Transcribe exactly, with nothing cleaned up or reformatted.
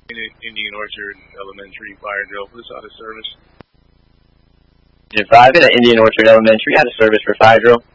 Indian Orchard Elementary fire drill was out of service. Unit five, in Indian Orchard Elementary, out of service for fire drill.